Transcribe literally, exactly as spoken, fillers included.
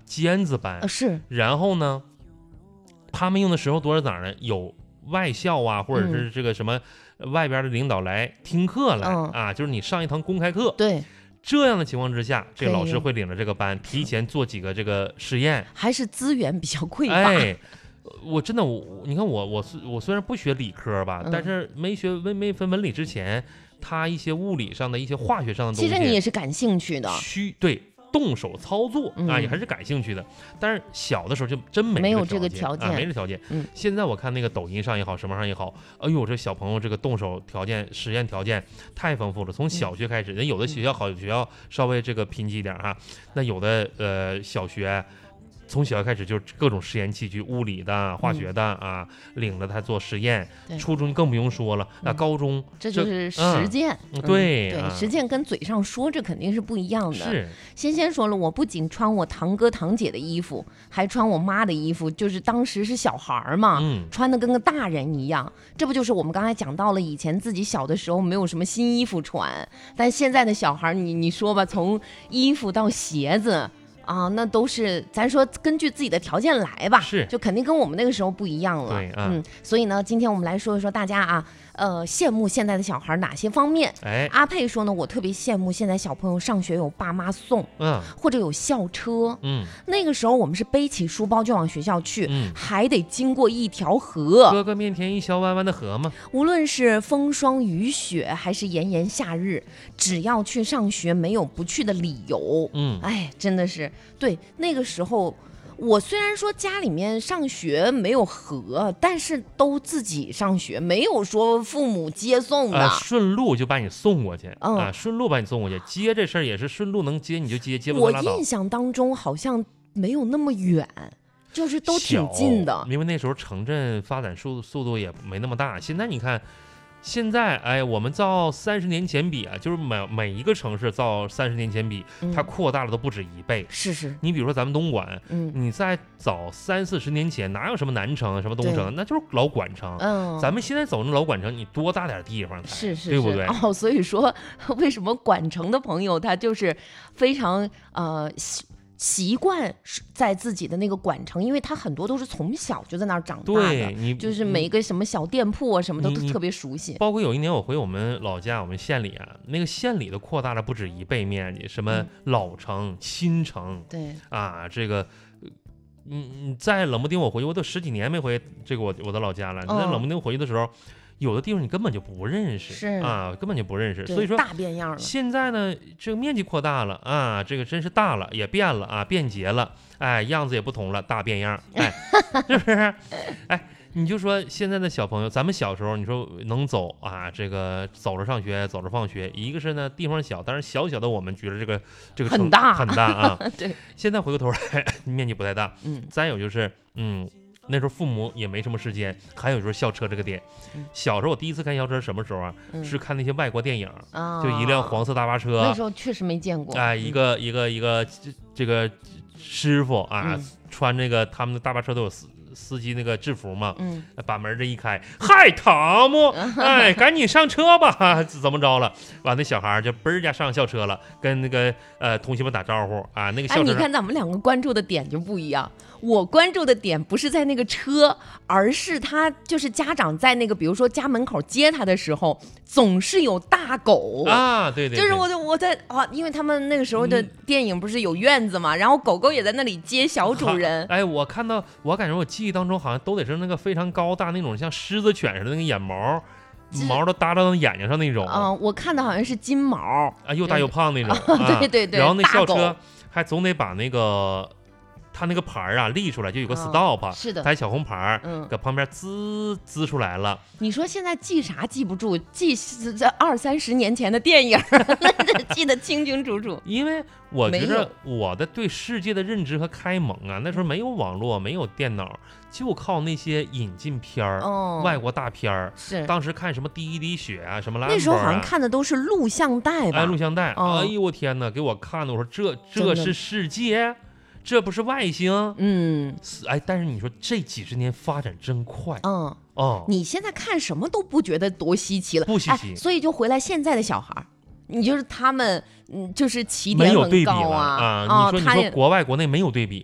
尖子班、 呃、是， 然后呢，他们用的时候多在哪儿呢？有外校啊，或者是这个什么外边的领导来听课来、 嗯、 啊，就是你上一堂公开课。 对。 这样的情况之下，这个老师会领着这个班提前做几个这个实验， 还是资源比较匮乏。 哎，我真的我你看我我我虽然不学理科吧， 嗯、 但是没学文没分文理之前，他一些物理上的一些化学上的东西， 其实你也是感兴趣的， 需对。动手操作啊、嗯，也还是感兴趣的。但是小的时候就真没没有这个条件， 啊、没这条件。 嗯， 现在我看那个抖音上也好，什么上也好，哎呦，这小朋友这个动手条件、实验条件太丰富了。从小学开始，那、嗯、有的学校好，有的学校稍微这个贫瘠一点哈。那有的呃小学。从小开始就是各种实验器具，物理的、化学的、嗯、啊，领着他做实验。初中更不用说了，那、嗯、高中这就是实践。 嗯、对、 嗯、对、 啊， 实践跟嘴上说这肯定是不一样的。 是， 先先说了，我不仅穿我堂哥堂姐的衣服，还穿我妈的衣服，就是当时是小孩嘛， 嗯， 穿的跟个大人一样。这不就是我们刚才讲到了，以前自己小的时候没有什么新衣服穿，但现在的小孩，你你说吧，从衣服到鞋子。啊，那都是咱说根据自己的条件来吧， 是， 就肯定跟我们那个时候不一样了。 对、啊， 嗯，所以呢，今天我们来说一说大家啊，呃，羡慕现在的小孩哪些方面？ 哎， 阿佩说呢，我特别羡慕现在小朋友上学有爸妈送， 嗯， 或者有校车， 嗯， 那个时候我们是背起书包就往学校去， 嗯， 还得经过一条河， 哥哥面前一小弯弯的河嘛。 无论是风霜雨雪还是炎炎夏日，只要去上学，没有不去的理由。 嗯， 哎，真的是。对，那个时候我虽然说家里面上学没有河，但是都自己上学，没有说父母接送的， 呃、顺路就把你送过去、 嗯、 啊，顺路把你送过去。接这事儿也是顺路能接你就接，接不拉倒。 我印象当中好像没有那么远，就是都挺近的， 因为那时候城镇发展速速度也没那么大。现在你看。现在，哎，我们照三十年前比啊，就是每每一个城市照三十年前比， 嗯、 它扩大了都不止一倍。 是是， 你比如说咱们东莞， 嗯， 你在早三四十年前哪有什么南城、什么东城，那就是老莞城。 嗯， 咱们现在走那老莞城，你多大点地方才是是， 对不对？ 哦，所以说为什么莞城的朋友他就是非常呃。习惯在自己的那个莞城，因为他很多都是从小就在那儿长大的， 对，你就是每一个什么小店铺啊，什么都特别熟悉。 包括有一年我回我们老家，我们县里啊，那个县里都扩大了不止一倍面积，什么老城、嗯、新城， 对啊，这个。嗯嗯，在冷不丁我回去，我都十几年没回这个我我的老家了。你、哦、在冷不丁回去的时候。有的地方你根本就不认识， 是啊，根本就不认识，所以说大变样了。 现在呢，这个面积扩大了啊，这个真是大了，也变了啊，便捷了，哎，样子也不同了，大变样，哎，是不是？哎，你就说现在的小朋友，咱们小时候你说能走啊，这个走着上学，走着放学，一个是呢地方小，但是小小的我们觉得这个这个很大很大啊， 对。 现在回过头来面积不太大， 嗯， 再有就是嗯。那时候父母也没什么时间，还有就是校车这个点。 嗯、 小时候我第一次看校车什么时候啊？ 嗯、 是看那些外国电影， 啊、 就一辆黄色大巴车。 那时候确实没见过。 哎、呃，一个一个一个这个师傅啊， 嗯、 穿那个他们的大巴车都有司司机那个制服嘛， 嗯， 把门这一开，嗨，汤姆，哎，赶紧上车吧，怎么着了？完，那小孩就嘣儿家上校车了，跟那个呃同学们打招呼啊，那个校车。 哎，你看咱们两个关注的点就不一样。我关注的点不是在那个车，而是他就是家长在那个比如说家门口接他的时候，总是有大狗啊，对 对, 对， 就是我就我在啊，因为他们那个时候的电影不是有院子嘛，嗯、然后狗狗也在那里接小主人。 哎，我看到，我感觉我记忆当中好像都得是那个非常高大那种像狮子犬似的那个眼毛。毛都搭到眼睛上那种， 嗯、呃，我看的好像是金毛啊，又大又胖那种， 嗯啊、对对对。 然后那校车还总得把那个他那个牌啊立出来，就有个 stop，、哦、 是的， 抬小红牌， 嗯， 搁旁边滋滋出来了。 你说现在记啥记不住，记这二三十年前的电影，那记得清清楚楚。 因为我觉得我的对世界的认知和开蒙啊，那时候没有网络，没有电脑。就靠那些引进片儿、 哦， 外国大片儿， 是当时看什么第一滴血啊，什么、啊、 那时候好像看的都是录像带吧？ 哎，录像带， 哦、 哎呦我天哪，给我看的，我说这这是世界，这不是外星， 嗯， 哎，但是你说这几十年发展真快， 嗯哦， 你现在看什么都不觉得多稀奇了， 不稀奇， 哎、所以就回来现在的小孩。你就是他们，嗯，就是起点很高啊啊！你说你说国外国内没有对比，